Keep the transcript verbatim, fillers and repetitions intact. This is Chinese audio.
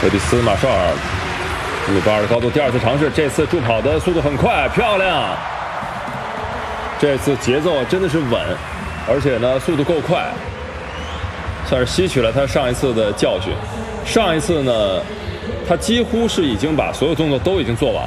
尤迪斯·马绍尔一米八二的高度，第二次尝试，这次助跑的速度很快，漂亮。这次节奏真的是稳，而且呢速度够快，算是吸取了他上一次的教训。上一次呢，他几乎是已经把所有动作都已经做完了。